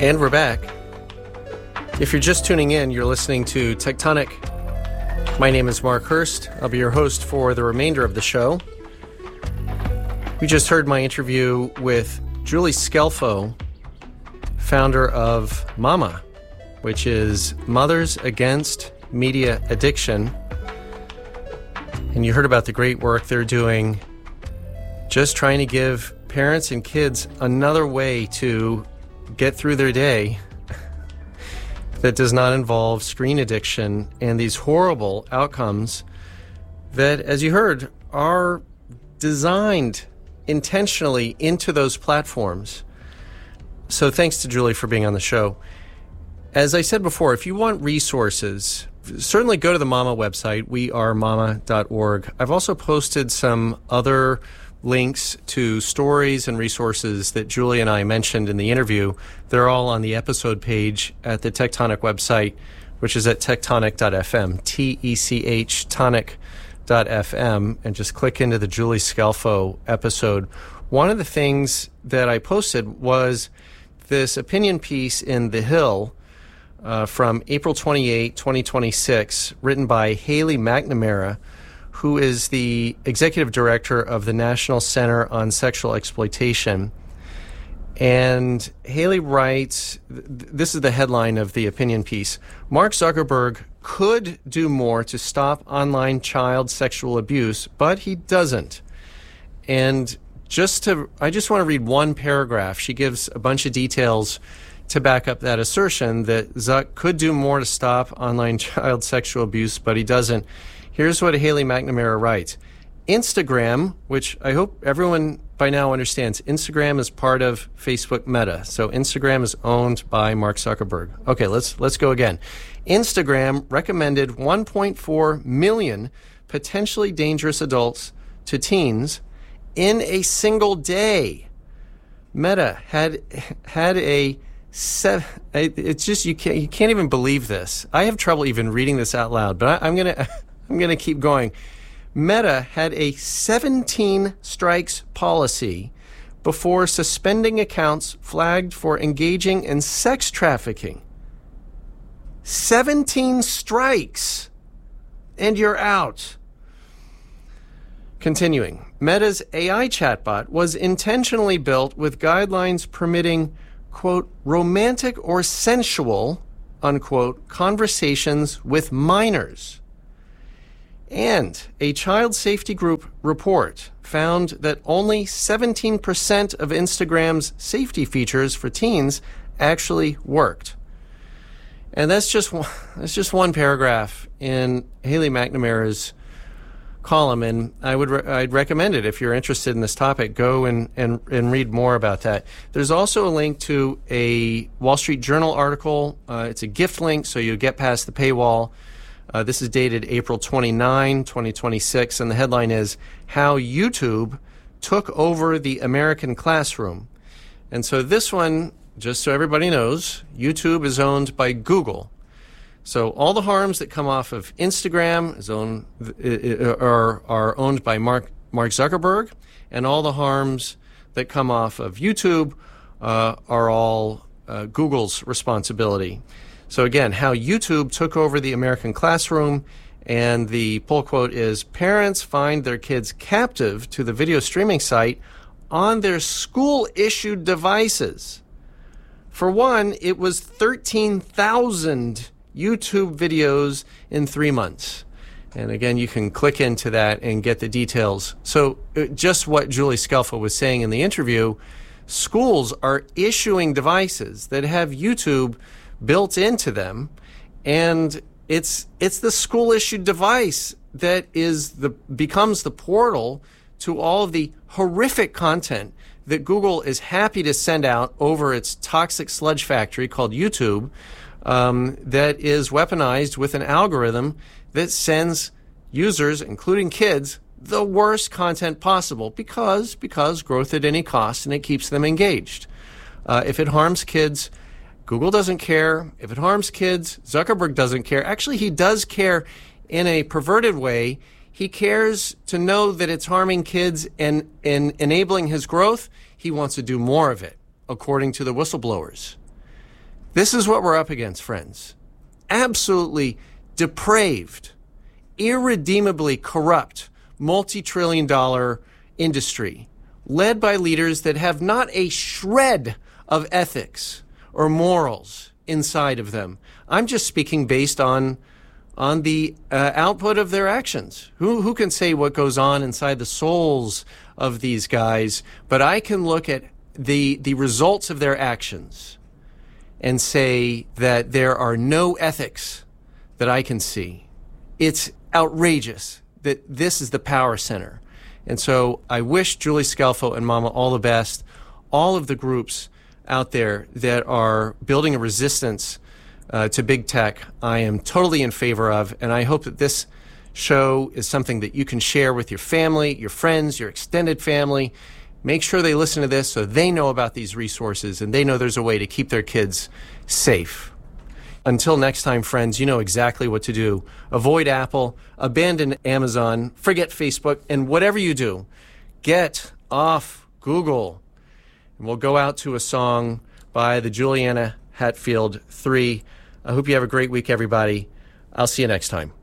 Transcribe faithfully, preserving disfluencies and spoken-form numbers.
And we're back. If you're just tuning in, you're listening to Tectonic. My name is Mark Hurst. I'll be your host for the remainder of the show. We just heard my interview with Julie Scelfo, founder of MAMA, which is Mothers Against Media Addiction. And you heard about the great work they're doing, just trying to give parents and kids another way to get through their day that does not involve screen addiction and these horrible outcomes that, as you heard, are designed intentionally into those platforms. So thanks to Julie for being on the show. As I said before, if you want resources, certainly go to the MAMA website, we are mama dot org. I've also posted some other links to stories and resources that Julie and I mentioned in the interview. They're all on the episode page at the Tectonic website, which is at tectonic dot f m, T E C H, tonic dot f m, and just click into the Julie Scelfo episode. One of the things that I posted was this opinion piece in The Hill uh, from April twenty-eighth, twenty twenty-six, written by Haley McNamara, who is the executive director of the National Center on Sexual Exploitation. And Haley writes, th- this is the headline of the opinion piece: Mark Zuckerberg could do more to stop online child sexual abuse, but he doesn't. And just to, I just want to read one paragraph. She gives a bunch of details to back up that assertion that Zuck could do more to stop online child sexual abuse, but he doesn't. Here's what Haley McNamara writes. Instagram, which I hope everyone by now understands, Instagram is part of Facebook Meta. So Instagram is owned by Mark Zuckerberg. Okay, let's let's go again. Instagram recommended one point four million potentially dangerous adults to teens in a single day. Meta had had a seven, it's just you can't you can't even believe this. I have trouble even reading this out loud, but I, I'm gonna I'm gonna keep going. Meta had a seventeen strikes policy before suspending accounts flagged for engaging in sex trafficking. seventeen strikes, and you're out. Continuing, Meta's A I chatbot was intentionally built with guidelines permitting, quote, romantic or sensual, unquote, conversations with minors. And a child safety group report found that only seventeen percent of Instagram's safety features for teens actually worked. And that's just one, that's just one paragraph in Haley McNamara's column, and I would re- I'd recommend it if you're interested in this topic. Go and, and, and read more about that. There's also a link to a Wall Street Journal article. Uh, it's a gift link, so you get past the paywall. Uh, this is dated April twenty-ninth, twenty twenty-six, and the headline is How YouTube Took Over the American Classroom. And so this one, just so everybody knows, YouTube is owned by Google. So all the harms that come off of Instagram is owned, are, are owned by Mark, Mark Zuckerberg, and all the harms that come off of YouTube uh, are all uh, Google's responsibility. So again, how YouTube took over the American classroom, and the pull quote is, parents find their kids captive to the video streaming site on their school-issued devices. For one, it was thirteen thousand YouTube videos in three months. And again, you can click into that and get the details. So just what Julie Scelfo was saying in the interview, schools are issuing devices that have YouTube built into them, and it's it's the school issued device that is the becomes the portal to all of the horrific content that Google is happy to send out over its toxic sludge factory called YouTube, um, that is weaponized with an algorithm that sends users, including kids, the worst content possible because because growth at any cost, and it keeps them engaged. Uh, if it harms kids, Google doesn't care. If it harms kids, Zuckerberg doesn't care. Actually, he does care in a perverted way. He cares to know that it's harming kids and, and enabling his growth. He wants to do more of it, according to the whistleblowers. This is what we're up against, friends. Absolutely depraved, irredeemably corrupt, multi-trillion dollar industry led by leaders that have not a shred of ethics or morals inside of them. I'm just speaking based on on the uh, output of their actions. Who who can say what goes on inside the souls of these guys? But I can look at the the results of their actions and say that there are no ethics that I can see. It's outrageous that this is the power center. And so I wish Julie Scelfo and Mama all the best, all of the groups out there that are building a resistance uh, to big tech. I am totally in favor of, and I hope that this show is something that you can share with your family, your friends, your extended family. Make sure they listen to this so they know about these resources and they know there's a way to keep their kids safe. Until next time, friends, you know exactly what to do. Avoid Apple, abandon Amazon, forget Facebook, and whatever you do, get off Google. And we'll go out to a song by the Juliana Hatfield Three. I hope you have a great week, everybody. I'll see you next time.